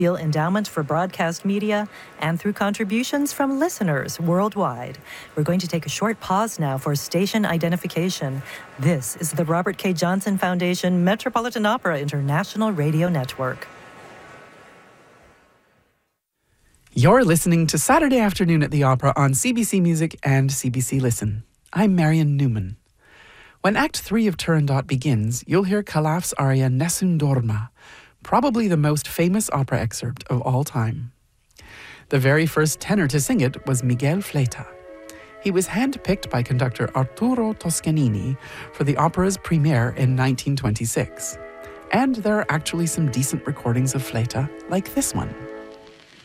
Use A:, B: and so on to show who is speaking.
A: Endowment for Broadcast Media and through contributions from listeners worldwide. We're going to take a short pause now for station identification. This is the Robert K. Johnson Foundation Metropolitan Opera International Radio Network.
B: You're listening to Saturday Afternoon at the Opera on CBC Music and CBC Listen. I'm Marion Newman. When Act 3 of Turandot begins, you'll hear Calaf's aria Nessun Dorma, probably the most famous opera excerpt of all time. The very first tenor to sing it was Miguel Fleta. He was handpicked by conductor Arturo Toscanini for the opera's premiere in 1926. And there are actually some decent recordings of Fleta, like this one.